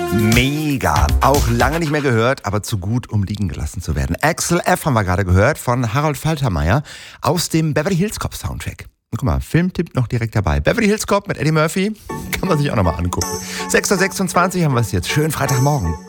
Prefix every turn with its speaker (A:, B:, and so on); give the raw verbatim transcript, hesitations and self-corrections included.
A: Mega. Auch lange nicht mehr gehört, aber zu gut, um liegen gelassen zu werden. Axel F. haben wir gerade gehört von Harold Faltermeyer aus dem Beverly Hills Cop Soundtrack. Und guck mal, Filmtipp noch direkt dabei. Beverly Hills Cop mit Eddie Murphy kann man sich auch nochmal angucken. sechs Uhr sechsundzwanzig haben wir es jetzt. Schönen Freitagmorgen.